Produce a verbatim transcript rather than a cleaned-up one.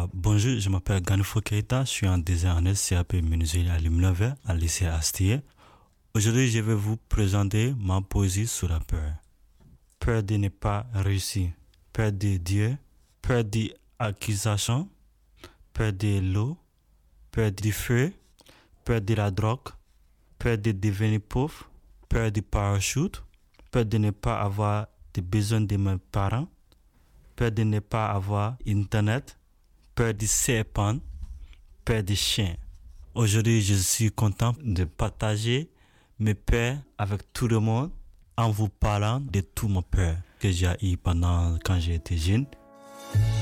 Euh, bonjour, je m'appelle Ganifo Keita, je suis en design en C A P menuiserie aluminium à lycée Astier. Aujourd'hui, je vais vous présenter ma poésie sur la peur. Peur de ne pas réussir, peur de Dieu, peur d'accusation, peur de l'eau, peur du feu, peur de la drogue, peur de devenir pauvre, peur du parachute, peur de ne pas avoir de besoin de mes parents, peur de ne pas avoir internet, peur du serpent, peur des chiens. Aujourd'hui, je suis content de partager mes peurs avec tout le monde en vous parlant de tout mon peur que j'ai eu pendant quand j'étais jeune.